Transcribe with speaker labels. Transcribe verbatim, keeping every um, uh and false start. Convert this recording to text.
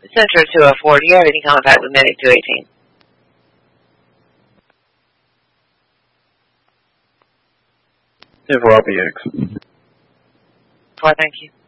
Speaker 1: Center two oh four. Do you have any contact with Medic two eighteen?
Speaker 2: Yeah, for R P X.
Speaker 1: Why, thank you.